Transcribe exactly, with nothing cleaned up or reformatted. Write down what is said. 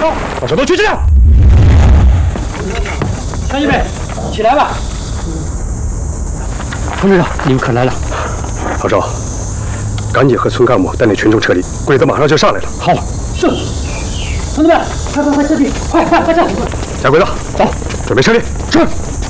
好，把手都举起来！ 乡亲们，起来吧！ 唐队长，你们可来了。老赵，赶紧和村干部带领群众撤离，鬼子马上就上来了。好， 是。同志们，快快快撤离！快快快撤！ 贾鬼子，走，准备撤离。是。